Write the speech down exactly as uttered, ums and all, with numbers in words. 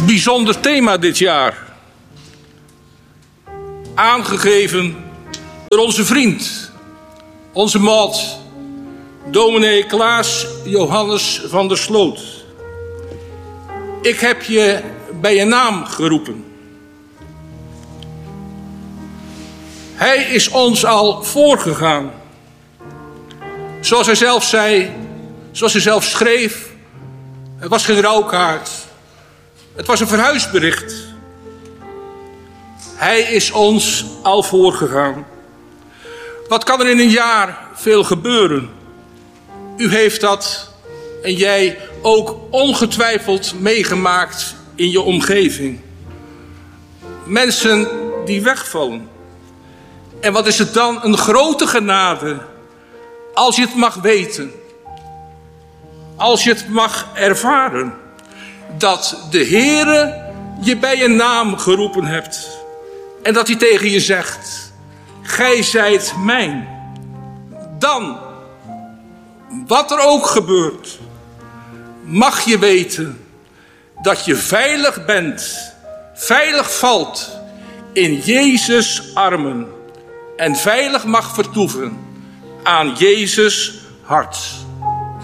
Bijzonder thema dit jaar. Aangegeven door onze vriend, onze maat, dominee Klaas Johannes van der Sloot. Ik heb je bij je naam geroepen. Hij is ons al voorgegaan. Zoals hij zelf zei, zoals hij zelf schreef. Het was geen rouwkaart. Het was een verhuisbericht. Hij is ons al voorgegaan. Wat kan er in een jaar veel gebeuren? U heeft dat en jij ook ongetwijfeld meegemaakt in je omgeving. Mensen die wegvallen. En wat is het dan een grote genade als je het mag weten. Als je het mag ervaren. Dat de Heere je bij je naam geroepen hebt. En dat hij tegen je zegt. Gij zijt mijn. Dan, wat er ook gebeurt, mag je weten dat je veilig bent. Veilig valt in Jezus' armen. En veilig mag vertoeven aan Jezus' hart.